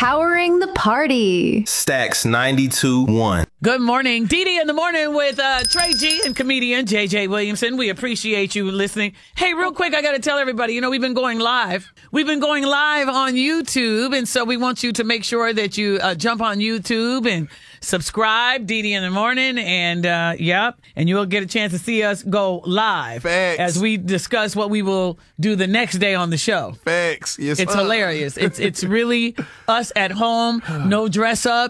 Powering the party. Stacks 92.1. Good morning. Dee in the morning with Trey G and comedian JJ Williamson. We appreciate you listening. Hey, real quick, I got to tell everybody, we've been going live. We've been going live on YouTube, and so we want you to make sure that you jump on YouTube and subscribe, Dee in the morning, and and you'll get a chance to see us go live. Facts. As we discuss what we will do the next day on the show. Facts. Yes, it's hilarious. It's really us at home, no dress up,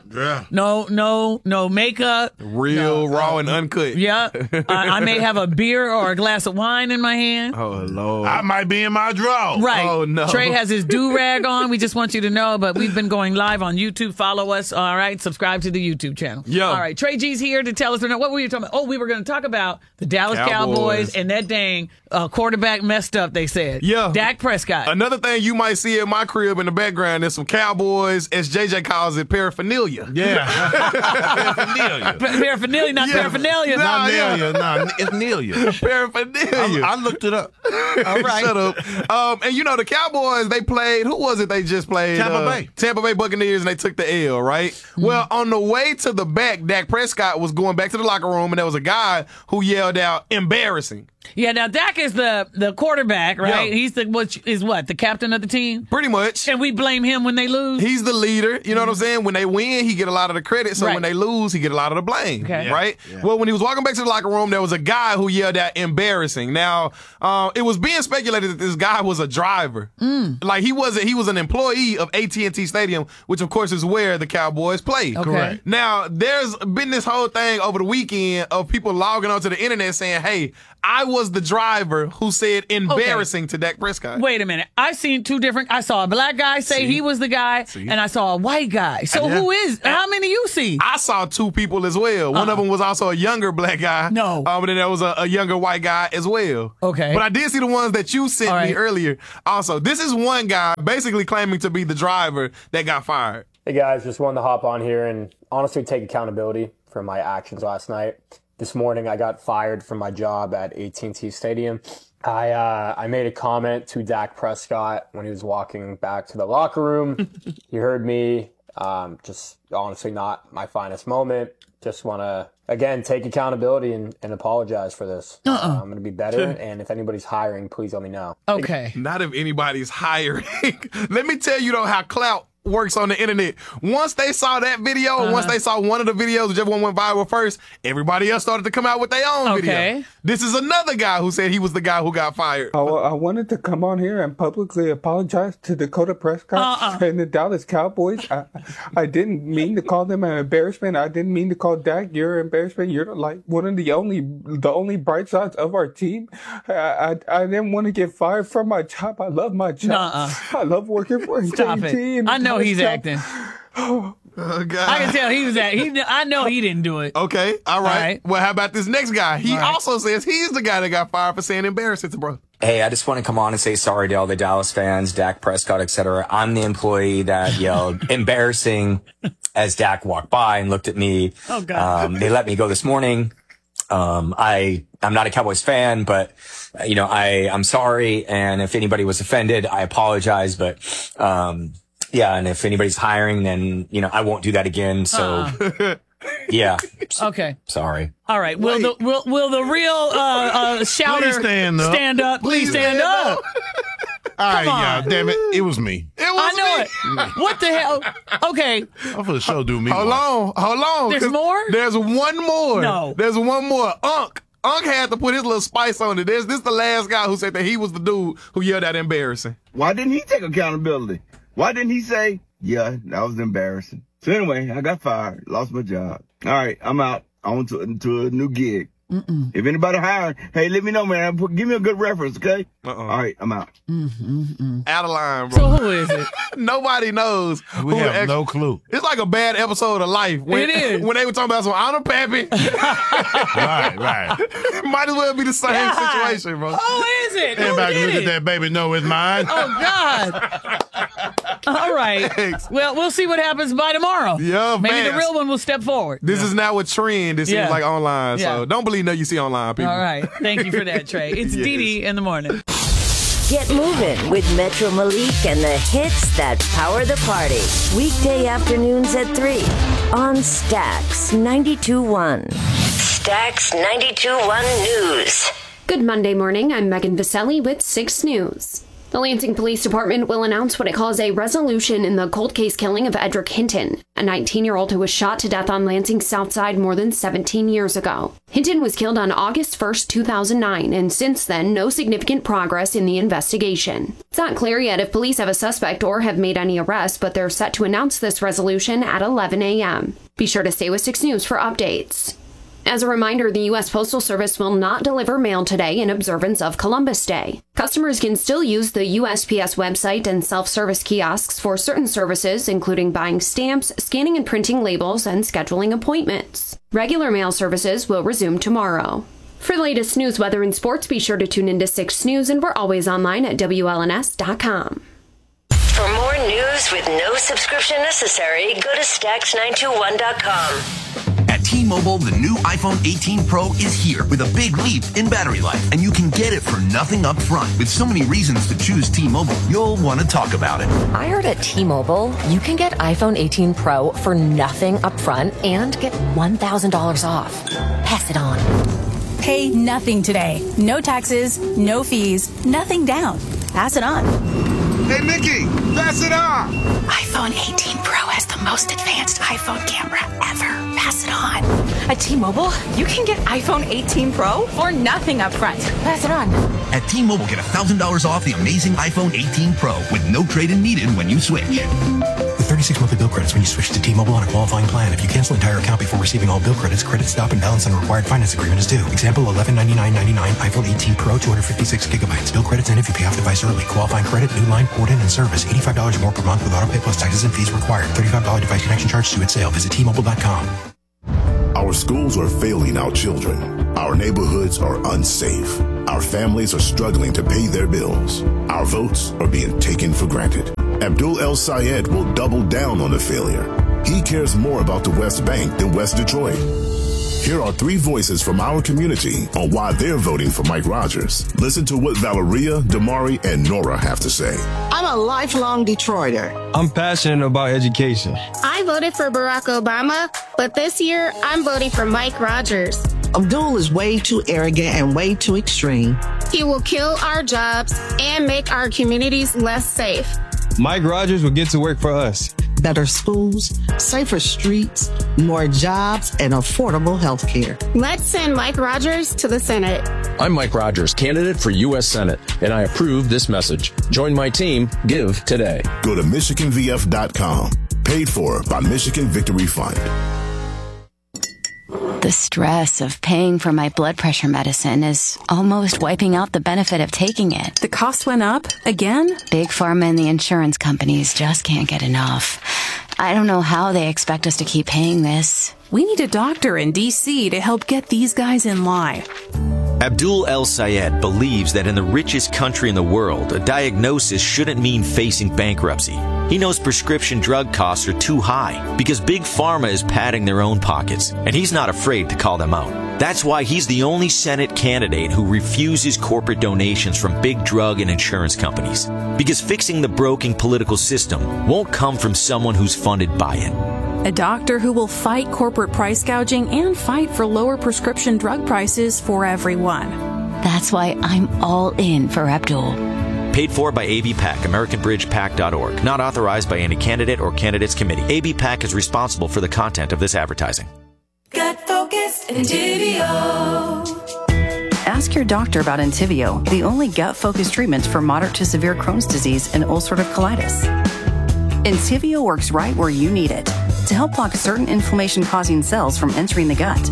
no makeup, real raw and uncut. Yeah, I may have a beer or a glass of wine in my hand. Oh Lord, I might be in my drawer. Right. Oh no, Trey has his do-rag on. We just want you to know, but we've been going live on YouTube. Follow us. All right, subscribe to the YouTube channel. Yeah. All right, Trey G's here to tell us what were you talking about? Oh, we were going to talk about the Dallas Cowboys and that dang quarterback messed up. They said, yeah, Dak Prescott. Another thing you might see in my crib in the background is some Cowboys, as JJ calls it, paraphernalia. Yeah. Paraphernalia, not paraphernalia. Not Nelia. No, it's Nelia. Paraphernalia. I looked it up. All right. Shut up. And the Cowboys, they played, who was it they just played? Tampa Bay Buccaneers, and they took the L, right? Mm-hmm. Well, on the way to the back, Dak Prescott was going back to the locker room, and there was a guy who yelled out, "Embarrassing." Yeah, now Dak is the quarterback, right? Yeah. He's the captain of the team? Pretty much. And we blame him when they lose? He's the leader. You know what I'm saying? When they win, he get a lot of the credit. So when they lose, he get a lot of the blame. Okay. Right? Yeah. Well, when he was walking back to the locker room, there was a guy who yelled out, "Embarrassing." Now, it was being speculated that this guy was a driver. Like he was an employee of AT&T Stadium, which of course is where the Cowboys play. Okay. Correct. Now, there's been this whole thing over the weekend of people logging onto the internet saying, "Hey, I was the driver who said embarrassing to Dak Prescott." Wait a minute. I saw a black guy say he was the guy, and I saw a white guy. So how many you see? I saw two people as well. One of them was also a younger black guy. No. But then there was a younger white guy as well. Okay. But I did see the ones that you sent me earlier. Also, this is one guy basically claiming to be the driver that got fired. Hey guys, just wanted to hop on here and honestly take accountability for my actions last night. This morning, I got fired from my job at AT&T Stadium. I made a comment to Dak Prescott when he was walking back to the locker room. He heard me. Just honestly not my finest moment. Just want to, again, take accountability and apologize for this. I'm going to be better, and if anybody's hiring, please let me know. Okay. Not if anybody's hiring. Let me tell you, though, how clout works on the internet. Once they saw that video, and once they saw one of the videos, whichever one went viral first, everybody else started to come out with their own video. This is another guy who said he was the guy who got fired. I wanted to come on here and publicly apologize to Dakota Prescott and the Dallas Cowboys. I didn't mean to call them an embarrassment. I didn't mean to call Dak your embarrassment. You're like one of the only bright sides of our team. I didn't want to get fired from my job. I love my job. I love working for AT&T. I know he's acting. Oh, God. I can tell he was acting. I know he didn't do it. Okay, all right. Well, how about this next guy? He also says he's the guy that got fired for saying embarrassing to bro. Hey, I just want to come on and say sorry to all the Dallas fans, Dak Prescott, etc. I'm the employee that yelled embarrassing as Dak walked by and looked at me. Oh, God. They let me go this morning. I'm not a Cowboys fan, but I'm sorry. And if anybody was offended, I apologize. But, yeah, and if anybody's hiring, then, I won't do that again. So, yeah. Okay. Sorry. All right. Will the real shouter stand up? Please stand up. All right, y'all. Damn it. It was me. I know it. What the hell? Okay. I'm for the show do me. Hold on. There's more? There's one more. No. There's one more. Unc had to put his little spice on it. This the last guy who said that he was the dude who yelled out embarrassing. Why didn't he take accountability? Why didn't he say, yeah, that was embarrassing? So anyway, I got fired, lost my job. All right, I'm out. On to a new gig. If anybody hiring, hey, let me know, man. Give me a good reference, okay? All right, I'm out. Out of line, bro. So who is it? Nobody knows. We have no clue. It's like a bad episode of Life. It is. When they were talking about some Honor Pappy. Right. Might as well be the same situation, bro. Who is it? Everybody look at that baby know it's mine. Oh, God. All right. Thanks. Well, we'll see what happens by tomorrow. Yeah, Maybe the real one will step forward. This is now a trend. It seems like online. So don't believe nothing you see online, people. All right. Thank you for that, Trey. It's Dee in the morning. Get moving with Metro Malik and the hits that power the party. Weekday afternoons at 3 on Stax 92.1. Stax 92.1 News. Good Monday morning. I'm Megan Viselli with 6 News. The Lansing Police Department will announce what it calls a resolution in the cold case killing of Edric Hinton, a 19-year-old who was shot to death on Lansing's South Side more than 17 years ago. Hinton was killed on August 1st, 2009, and since then, no significant progress in the investigation. It's not clear yet if police have a suspect or have made any arrests, but they're set to announce this resolution at 11 a.m. Be sure to stay with 6 News for updates. As a reminder, the U.S. Postal Service will not deliver mail today in observance of Columbus Day. Customers can still use the USPS website and self-service kiosks for certain services, including buying stamps, scanning and printing labels, and scheduling appointments. Regular mail services will resume tomorrow. For the latest news, weather, and sports, be sure to tune into 6 News, and we're always online at WLNS.com. For more news with no subscription necessary, go to Stax921.com. At T-Mobile, the new iPhone 18 Pro is here with a big leap in battery life, and you can get it for nothing up front. With so many reasons to choose T-Mobile, you'll want to talk about it. I heard at T-Mobile, you can get iPhone 18 Pro for nothing up front and get $1,000 off. Pass it on. Pay nothing today. No taxes, no fees, nothing down. Pass it on. Hey, Mickey, pass it on. iPhone 18 Pro has the most advanced iPhone camera ever. Pass it on. At T-Mobile, you can get iPhone 18 Pro for nothing up front. Pass it on. At T-Mobile, get $1,000 off the amazing iPhone 18 Pro with no trade-in needed when you switch. With 36 monthly bill credits when you switch to T-Mobile on a qualifying plan. If you cancel an entire account before receiving all bill credits, credit stop and balance on a required finance agreement is due. Example, $1199.99 iPhone 18 Pro, 256 gigabytes. Bill credits end if you pay off device early. Qualifying credit, new line, port in, and service. $85 more per month with auto pay plus taxes and fees required. $35 device connection charge due at sale. Visit T-Mobile.com. Our schools are failing our children. Our neighborhoods are unsafe. Our families are struggling to pay their bills. Our votes are being taken for granted. Abdul El Sayed will double down on the failure. He cares more about the West Bank than West Detroit. Here are 3 voices from our community on why they're voting for Mike Rogers. Listen to what Valeria, Damari, and Nora have to say. I'm a lifelong Detroiter. I'm passionate about education. I voted for Barack Obama, but this year I'm voting for Mike Rogers. Abdul is way too arrogant and way too extreme. He will kill our jobs and make our communities less safe. Mike Rogers will get to work for us. Better schools, safer streets, more jobs, and affordable health care. Let's send Mike Rogers to the Senate. I'm Mike Rogers, candidate for U.S. Senate, and I approve this message. Join my team. Give today. Go to MichiganVF.com. Paid for by Michigan Victory Fund. The stress of paying for my blood pressure medicine is almost wiping out the benefit of taking it. The cost went up again? Big Pharma and the insurance companies just can't get enough. I don't know how they expect us to keep paying this. We need a doctor in D.C. to help get these guys in line. Abdul El Sayed believes that in the richest country in the world, a diagnosis shouldn't mean facing bankruptcy. He knows prescription drug costs are too high because Big Pharma is padding their own pockets, and he's not afraid to call them out. That's why he's the only Senate candidate who refuses corporate donations from big drug and insurance companies. Because fixing the broken political system won't come from someone who's funded by it. A doctor who will fight corporate price gouging and fight for lower prescription drug prices for everyone. That's why I'm all in for Abdul. Paid for by ABPAC, AmericanBridgePAC.org. Not authorized by any candidate or candidates committee. ABPAC is responsible for the content of this advertising. Gut Focused Entivio. Ask your doctor about Entivio, the only gut-focused treatment for moderate to severe Crohn's disease and ulcerative colitis. Entivio works right where you need it to help block certain inflammation-causing cells from entering the gut.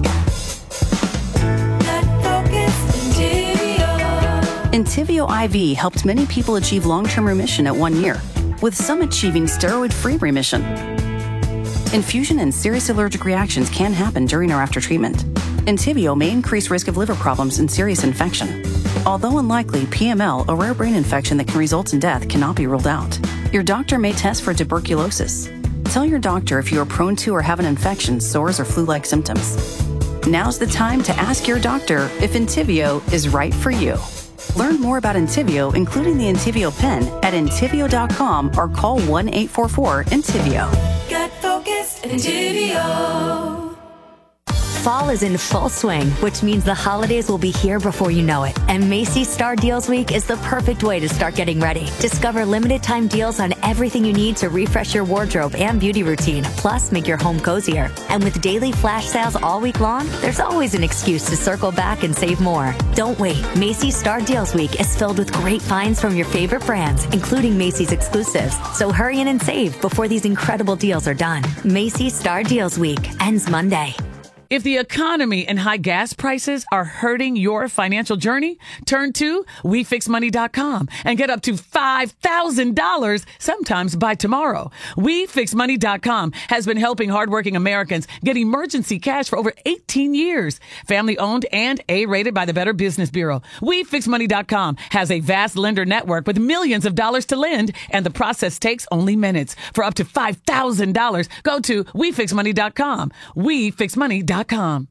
Entivio IV helped many people achieve long-term remission at 1 year, with some achieving steroid-free remission. Infusion and serious allergic reactions can happen during or after treatment. Entivio may increase risk of liver problems and serious infection. Although unlikely, PML, a rare brain infection that can result in death, cannot be ruled out. Your doctor may test for tuberculosis. Tell your doctor if you are prone to or have an infection, sores, or flu-like symptoms. Now's the time to ask your doctor if Entivio is right for you. Learn more about Entyvio, including the Entyvio pen, at Entyvio.com or call 1-844-ENTYVIO. Get focused, Entyvio. Fall is in full swing, which means the holidays will be here before you know it. And Macy's Star Deals Week is the perfect way to start getting ready. Discover limited time deals on everything you need to refresh your wardrobe and beauty routine, plus make your home cozier. And with daily flash sales all week long, there's always an excuse to circle back and save more. Don't wait. Macy's Star Deals Week is filled with great finds from your favorite brands, including Macy's exclusives. So hurry in and save before these incredible deals are done. Macy's Star Deals Week ends Monday. If the economy and high gas prices are hurting your financial journey, turn to WeFixMoney.com and get up to $5,000 sometimes by tomorrow. WeFixMoney.com has been helping hardworking Americans get emergency cash for over 18 years. Family owned and A-rated by the Better Business Bureau. WeFixMoney.com has a vast lender network with millions of dollars to lend, and the process takes only minutes. For up to $5,000, go to WeFixMoney.com. WeFixMoney.com.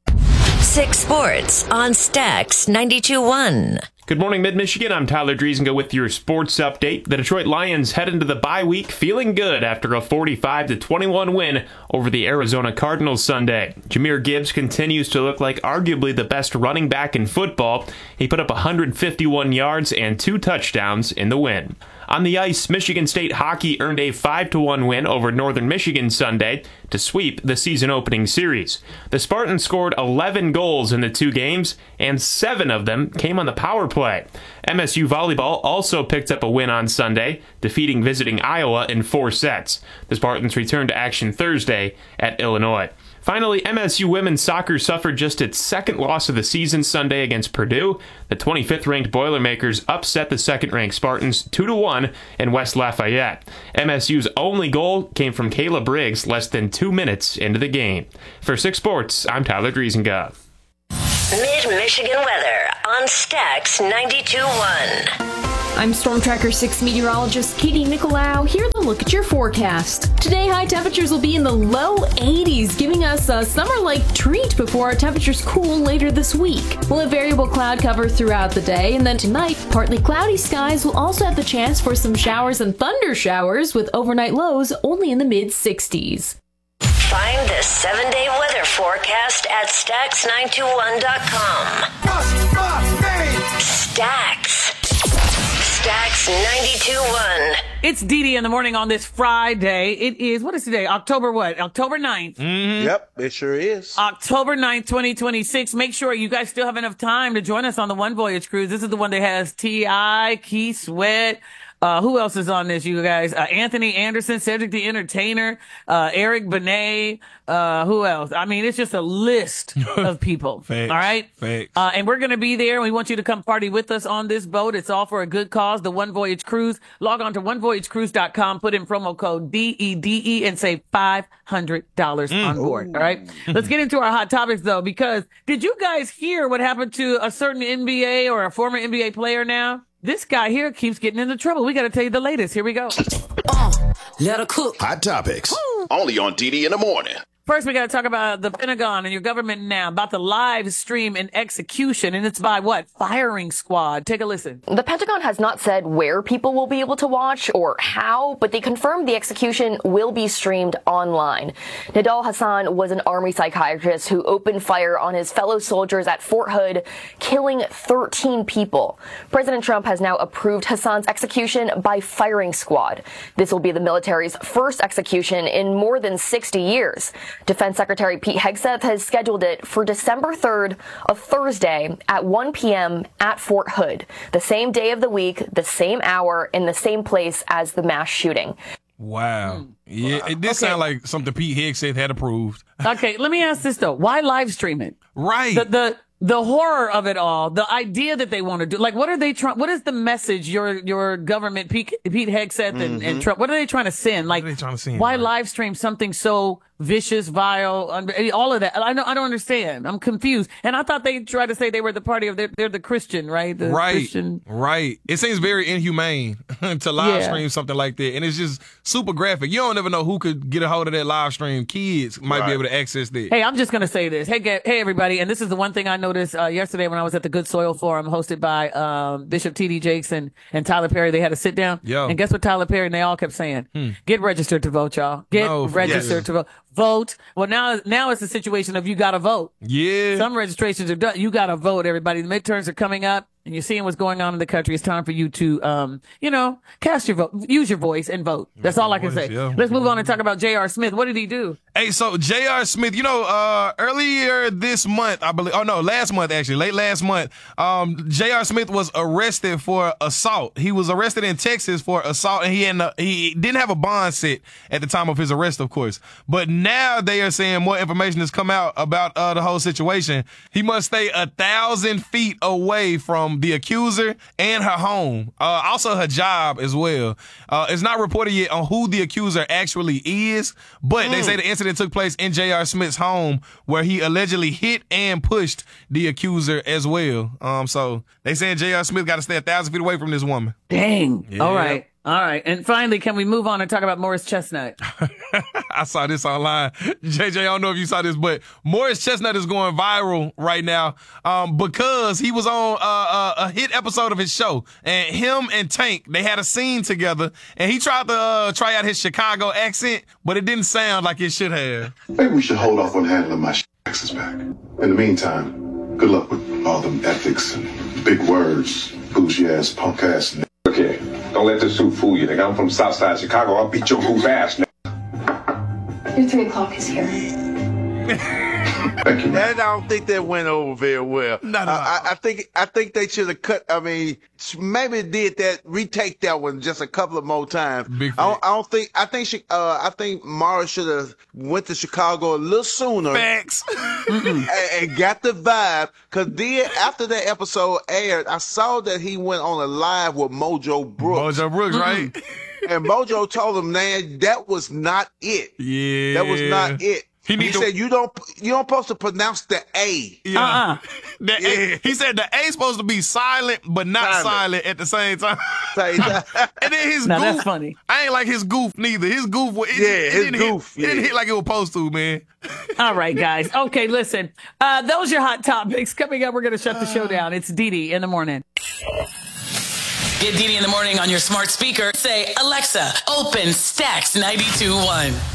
6 Sports on Stax 92.1. Good morning, Mid-Michigan. I'm Tyler Driesinga with your sports update. The Detroit Lions head into the bye week feeling good after a 45-21 win over the Arizona Cardinals Sunday. Jahmyr Gibbs continues to look like arguably the best running back in football. He put up 151 yards and 2 touchdowns in the win. On the ice, Michigan State hockey earned a 5-1 win over Northern Michigan Sunday to sweep the season-opening series. The Spartans scored 11 goals in the 2 games, and 7 of them came on the power play. MSU Volleyball also picked up a win on Sunday, defeating visiting Iowa in 4 sets. The Spartans return to action Thursday at Illinois. Finally, MSU women's soccer suffered just its 2nd loss of the season Sunday against Purdue. The 25th-ranked Boilermakers upset the 2nd-ranked Spartans 2-1 in West Lafayette. MSU's only goal came from Kayla Briggs less than 2 minutes into the game. For 6 Sports, I'm Tyler Driesinga. Mid-Michigan weather on Stax 92.1. I'm Storm Tracker 6 meteorologist Katie Nicolau. Here's a look at your forecast. Today, high temperatures will be in the low 80s, giving us a summer-like treat before our temperatures cool later this week. We'll have variable cloud cover throughout the day, and then tonight, partly cloudy skies will also have the chance for some showers and thunder showers, with overnight lows only in the mid-60s. Find the 7-day weather forecast at Stax921.com. Stax 92.1. It's Dee in the morning on this Friday. It is, what is today? October what? October 9th. Mm-hmm. Yep, it sure is. October 9th, 2026. Make sure you guys still have enough time to join us on the One Voyage cruise. This is the one that has T.I., Keith Sweat. Who else is on this, you guys? Anthony Anderson, Cedric the Entertainer, Eric Benet, who else? I mean, it's just a list of people. Facts. All right? Facts. And we're going to be there. We want you to come party with us on this boat. It's all for a good cause, the One Voyage Cruise. Log on to onevoyagecruise.com, put in promo code DEDE and save $500 on board. All right? Let's get into our hot topics, though, because did you guys hear what happened to a certain NBA or a former NBA player now? This guy here keeps getting into trouble. We got to tell you the latest. Here we go. Let her cook. Hot topics. Only on DD in the morning. First, we got to talk about the Pentagon and your government now, about the live stream and execution. And it's by what? Firing Squad. Take a listen. The Pentagon has not said where people will be able to watch or how, but they confirmed the execution will be streamed online. Nidal Hasan was an Army psychiatrist who opened fire on his fellow soldiers at Fort Hood, killing 13 people. President Trump has now approved Hasan's execution by firing squad. This will be the military's first execution in more than 60 years. Defense Secretary Pete Hegseth has scheduled it for December 3rd, a Thursday, at 1 p.m. at Fort Hood, the same day of the week, the same hour, in the same place as the mass shooting. Wow. Yeah, it did sound like something Pete Hegseth had approved. Okay, let me ask this, though. Why live stream it? Right. The horror of it all, the idea that they want to do, like, what are they trying? What is the message your government, Pete Hegseth and Trump, what are they trying to send? Like, why live stream something so vicious, vile, all of that? I don't understand. I'm confused. And I thought they tried to say they were the party of they're the Christian, right? The Christian. Right. It seems very inhumane to live stream something like that, and it's just super graphic. You don't ever know who could get a hold of that live stream. Kids might be able to access that. Hey, I'm just gonna say this. Hey everybody, and this is the one thing I know notice yesterday when I was at the Good Soil Forum hosted by Bishop T.D. Jakes and Tyler Perry. They had a sit down. Yo. And guess what Tyler Perry and they all kept saying? Get registered to vote, y'all. Get registered to vote. Vote. Well, now it's a situation of you got to vote. Yeah. Some registrations are done. You got to vote, everybody. The midterms are coming up. And you're seeing what's going on in the country. It's time for you to, cast your vote, use your voice and vote. That's all I can say. Yeah. Let's move on and talk about J.R. Smith. What did he do? Hey, so J.R. Smith, earlier this month, I believe, last month actually, late last month, J.R. Smith was arrested for assault. He was arrested in Texas for assault, and he didn't have a bond set at the time of his arrest, of course. But now they are saying more information has come out about the whole situation. He must stay 1,000 feet away from the accuser and her home, also her job as well. It's not reported yet on who the accuser actually is, but they say the incident took place in J.R. Smith's home where he allegedly hit and pushed the accuser as well. So they saying J.R. Smith got to stay 1,000 feet away from this woman. Dang. Yeah. All right. And finally, can we move on and talk about Morris Chestnut? I saw this online. JJ, I don't know if you saw this, but Morris Chestnut is going viral right now because he was on a hit episode of his show. And him and Tank, they had a scene together. And he tried to try out his Chicago accent, but it didn't sound like it should have. Maybe we should hold off on handling my exes back. In the meantime, good luck with all them ethics and big words, bougie-ass, punk-ass. Okay, don't let this suit fool you, nigga. I'm from Southside Chicago. I'll beat your goof ass, nigga. Your 3 o'clock is here. Thank you, man. And I don't think that went over very well. No. I think they should have cut. I mean, maybe did that. Retake that one just a couple of more times. I think Morris should have went to Chicago a little sooner. Facts. and got the vibe. Cause then after that episode aired, I saw that he went on a live with Mojo Brooks. Mojo Brooks, right? And Mojo told him, man, that was not it. Yeah, that was not it. He said you don't supposed to pronounce the A. Yeah. A. He said the A is supposed to be silent, but not silent at the same time. And then his goof. That's funny. I ain't like his goof neither. His goof was his goof. It didn't hit like it was supposed to, man. All right, guys. Okay, listen. Those are your hot topics. Coming up, we're going to shut the show down. It's Dee in the morning. Get Dee in the morning on your smart speaker. Say, Alexa, open Stacks 92.1.